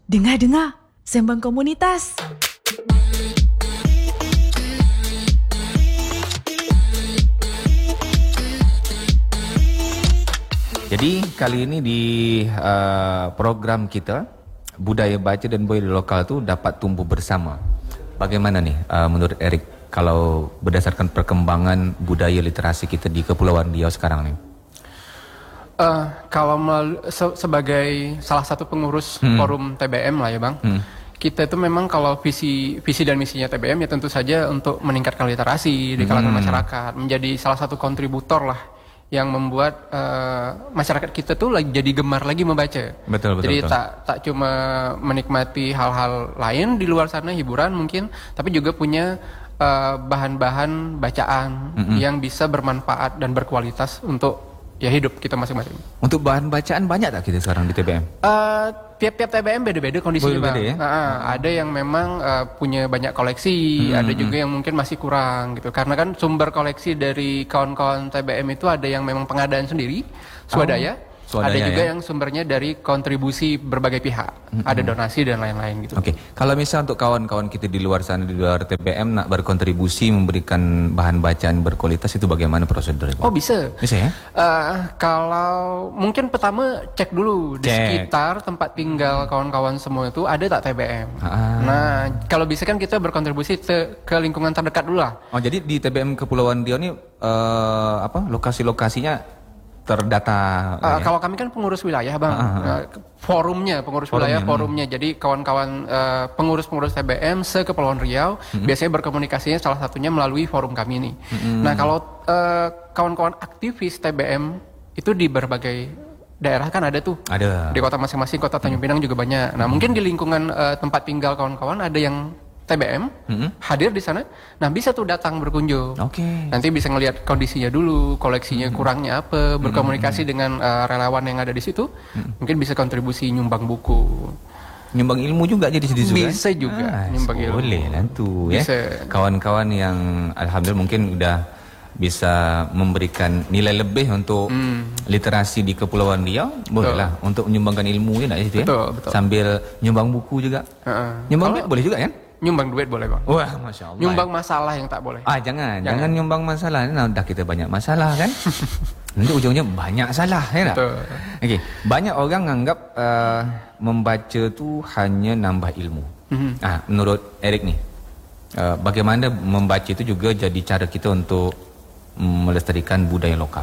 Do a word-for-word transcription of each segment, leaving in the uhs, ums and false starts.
Dengar-dengar, sembang komunitas. Jadi kali ini di uh, program kita, budaya baca dan budaya lokal itu dapat tumbuh bersama. Bagaimana nih uh, menurut Erik kalau berdasarkan perkembangan budaya literasi kita di Kepulauan Riau sekarang nih? Uh, kalau melalui, se sebagai salah satu pengurus hmm. forum T B M lah ya Bang, hmm. kita itu memang kalau visi visi dan misinya T B M ya tentu saja untuk meningkatkan literasi di kalangan hmm. masyarakat, menjadi salah satu kontributor lah yang membuat uh, masyarakat kita tuh lagi jadi gemar lagi membaca. Betul, betul, jadi betul. tak tak cuma menikmati hal-hal lain di luar sana, hiburan mungkin, tapi juga punya bahan-bahan uh, bacaan mm-hmm. yang bisa bermanfaat dan berkualitas untuk ya hidup kita masing-masing. Untuk bahan bacaan banyak tak kita sekarang di T B M? Uh, tiap-tiap T B M beda-beda kondisinya Bang. Ya? Nah, ada yang memang uh, punya banyak koleksi, hmm. ada juga yang mungkin masih kurang gitu. Karena kan sumber koleksi dari kawan-kawan T B M itu ada yang memang pengadaan sendiri, swadaya. Oh. Swadaya, ada juga ya? Yang sumbernya dari kontribusi berbagai pihak, mm-hmm. ada donasi dan lain-lain gitu. Oke, okay. Kalau misal untuk kawan-kawan kita di luar sana, di luar T B M nak berkontribusi memberikan bahan bacaan berkualitas itu bagaimana prosedurnya? Oh bisa, bisa ya? Uh, kalau mungkin pertama cek dulu di cek. sekitar tempat tinggal kawan-kawan semua itu ada tak T B M. Ah. Nah kalau bisa kan kita berkontribusi te, ke lingkungan terdekat dulu lah. Oh jadi di T B M Kepulauan Riau ini uh, apa lokasi-lokasinya terdata. Uh, ya? Kalau kami kan pengurus wilayah Bang, uh, uh, uh. forumnya pengurus forumnya, wilayah forumnya. Hmm. Jadi kawan-kawan uh, pengurus-pengurus T B M se Kepulauan Riau hmm. biasanya berkomunikasinya salah satunya melalui forum kami ini. Hmm. Nah kalau uh, kawan-kawan aktivis T B M itu di berbagai daerah kan ada tuh. Ada. Di kota masing-masing, kota Tanjung Pinang juga banyak. Nah hmm. mungkin di lingkungan uh, tempat tinggal kawan-kawan ada yang T B M mm-hmm. hadir di sana, nah bisa tuh datang berkunjung. Oke. Okay. Nanti bisa ngelihat kondisinya dulu, koleksinya mm-hmm. kurangnya apa, berkomunikasi mm-hmm. dengan uh, relawan yang ada di situ, mm-hmm. mungkin bisa kontribusi nyumbang buku, nyumbang ilmu juga jadi sedih juga. Bisa juga ah, nyumbang ilmu. Boleh lah tuh ya. Kawan-kawan yang alhamdulillah mungkin udah bisa memberikan nilai lebih untuk mm. literasi di Kepulauan Riau, bolehlah untuk menyumbangkan ilmu ya, nak, itu ya. Betul, betul. Sambil nyumbang buku juga. Uh-uh. Nyumbang duit boleh juga kan? Nyumbang duit boleh Bang. Wah, masya Allah. Nyumbang masalah yang tak boleh. Ah jangan, jangan, jangan nyumbang masalah. Nah, udah kita banyak masalah kan. Nanti ujungnya banyak salah ya tak? Betul. Okey, banyak orang anggap uh, membaca tu hanya nambah ilmu. Mm-hmm. Ah, menurut Erik nih, uh, bagaimana membaca itu juga jadi cara kita untuk melestarikan budaya lokal?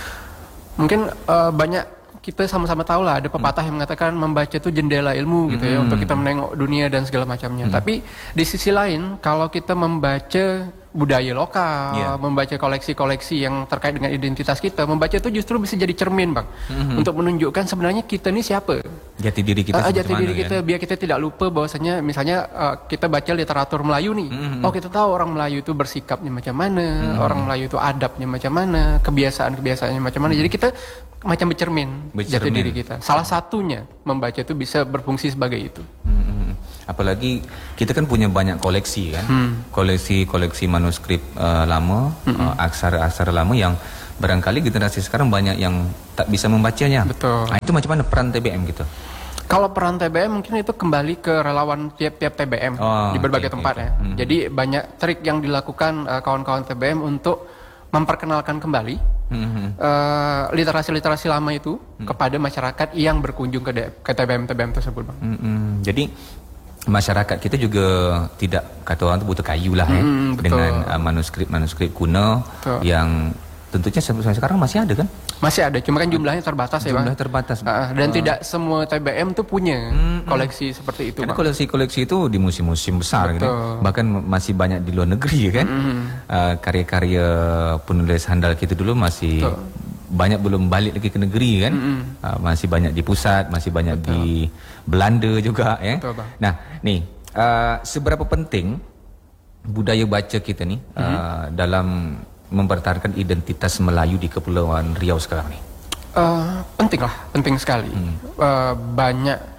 Mungkin uh, banyak kita sama-sama tahu lah, ada pepatah yang mengatakan membaca itu jendela ilmu gitu ya, hmm. untuk kita menengok dunia dan segala macamnya. Hmm. Tapi di sisi lain, kalau kita membaca budaya lokal, yeah. membaca koleksi-koleksi yang terkait dengan identitas kita, membaca itu justru bisa jadi cermin Bang, hmm. untuk menunjukkan sebenarnya kita ini siapa. Jati diri kita. Uh, jati diri kita, kan? Biar kita tidak lupa bahwasanya misalnya uh, kita baca literatur Melayu nih, hmm. oh kita tahu orang Melayu itu bersikapnya macam mana, hmm. orang Melayu itu adabnya macam mana, kebiasaan-kebiasaannya macam mana. Hmm. Jadi kita macam bercermin, bercermin jati diri kita. Salah satunya membaca itu bisa berfungsi sebagai itu. Hmm. Apalagi kita kan punya banyak koleksi kan, hmm. koleksi-koleksi manuskrip uh, lama, hmm. uh, aksara-aksara lama yang barangkali generasi sekarang banyak yang tak bisa membacanya. Betul. Nah, itu macam mana peran T B M gitu? Kalau peran T B M mungkin itu kembali ke relawan tiap-tiap T B M oh, di berbagai okay, tempat okay. ya. Hmm. Jadi banyak trik yang dilakukan uh, kawan-kawan T B M untuk memperkenalkan kembali mm-hmm. uh, literasi-literasi lama itu mm. kepada masyarakat yang berkunjung ke, de- ke T B M-T B M tersebut Bang. Mm-hmm. Jadi masyarakat kita juga tidak, kata orang itu butuh kayu lah ya, mm, dengan uh, manuskrip-manuskrip kuno betul. Yang tentunya sampai sekarang masih ada kan? Masih ada, cuma kan jumlahnya terbatas ya Bang. Jumlah terbatas. Uh, dan uh. tidak semua T B M tuh punya hmm, koleksi hmm. seperti itu Bang. Karena koleksi-koleksi itu di museum-museum besar gitu. Bahkan masih banyak di luar negeri kan. Hmm. Uh, karya-karya penulis handal kita dulu masih betul. Banyak belum balik lagi ke negeri kan. Hmm. Uh, masih banyak di pusat, masih banyak betul. Di Belanda juga ya. Betul, Bang. Nah, nih uh, seberapa penting budaya baca kita nih hmm. uh, dalam mempertahankan identitas Melayu di Kepulauan Riau sekarang nih? Uh, penting lah, penting sekali. Hmm. Uh, banyak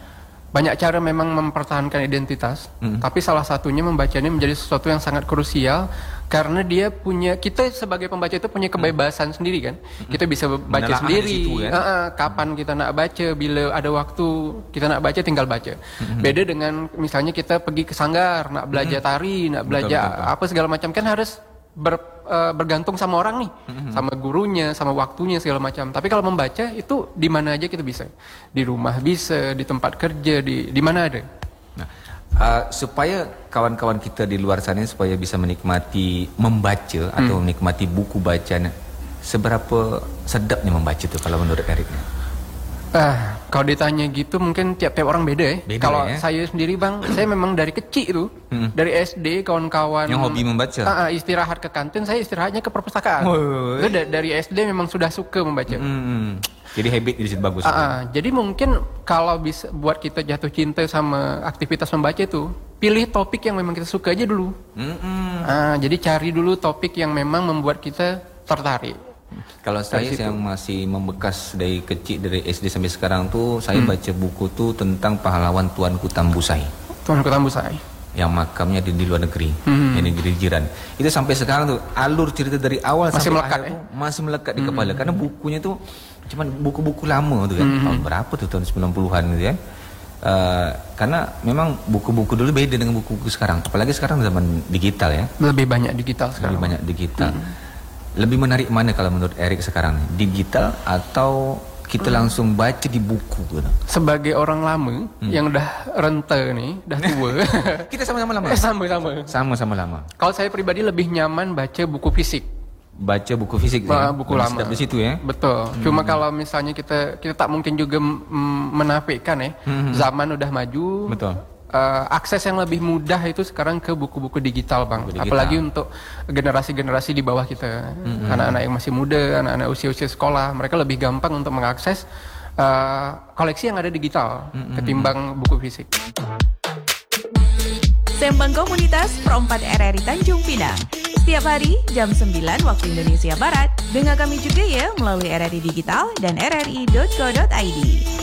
banyak cara memang mempertahankan identitas, Hmm. tapi salah satunya membaca ini menjadi sesuatu yang sangat krusial karena dia punya, kita sebagai pembaca itu punya kebebasan hmm. sendiri kan. Kita bisa baca Menelaah sendiri, di situ, kan? uh, uh, kapan kita nak baca, bila ada waktu kita nak baca tinggal baca. Hmm. Beda dengan misalnya kita pergi ke sanggar, nak belajar hmm. tari, nak belajar betul, betul. apa segala macam kan harus ber, uh, bergantung sama orang nih, mm-hmm. sama gurunya, sama waktunya segala macam. Tapi kalau membaca itu di mana aja kita bisa, di rumah bisa, di tempat kerja, di di mana ada. Nah, uh, supaya kawan-kawan kita di luar sana supaya bisa menikmati membaca hmm. atau menikmati buku bacaan, seberapa sedapnya membaca itu kalau menurut Eric? Ah, kalau ditanya gitu mungkin tiap-tiap orang beda ya. Beda, kalau ya? Saya sendiri bang, saya memang dari kecil itu, hmm. dari S D kawan-kawan yang hobi membaca. Uh, uh, istirahat ke kantin, saya istirahatnya ke perpustakaan. Oh, itu da- dari S D memang sudah suka membaca. Hmm. Jadi habit di situ bagus. Uh, uh, jadi mungkin kalau bisa buat kita jatuh cinta sama aktivitas membaca itu, pilih topik yang memang kita suka aja dulu. Hmm. Uh, jadi cari dulu topik yang memang membuat kita tertarik. Kalau saya yang masih membekas dari kecil, dari S D sampai sekarang tuh saya hmm. baca buku tuh tentang pahlawan Tuanku Tambusai. Tuanku Tambusai yang makamnya di, di luar negeri, hmm. yang di negeri jiran. Itu sampai sekarang tuh alur cerita dari awal masih sampai melekat, akhir eh? masih melekat di hmm. kepala karena bukunya tuh cuman buku-buku lama tuh kan. Hmm. Tahun berapa tuh, tahun sembilan puluhan gitu kan. Uh, karena memang buku-buku dulu beda dengan buku-buku sekarang. Apalagi sekarang zaman digital ya. Lebih banyak digital sekarang. Lebih banyak digital. Hmm. Lebih menarik mana kalau menurut Eric sekarang? Digital atau kita langsung baca di buku gitu? Sebagai orang lama hmm. yang udah renta nih, udah tua. Kita sama-sama lama. Sama-sama. Sama-sama lama. Kalau saya pribadi lebih nyaman baca buku fisik. Baca buku fisik ya? Buku lama. Sedap di situ ya. Betul. Hmm. Cuma kalau misalnya kita kita tak mungkin juga m- menafikan ya. Hmm. Zaman udah maju. Betul. Uh, akses yang lebih mudah itu sekarang ke buku-buku digital bang, buku digital. Apalagi untuk generasi-generasi di bawah kita, mm-hmm. anak-anak yang masih muda, anak-anak usia-usia sekolah, mereka lebih gampang untuk mengakses uh, koleksi yang ada digital mm-hmm. ketimbang buku fisik. Sembang Komunitas Pro empat R R I Tanjung Pinang. Setiap hari jam sembilan waktu Indonesia Barat. Dengar kami juga ya melalui R R I Digital dan r r i dot co dot i d.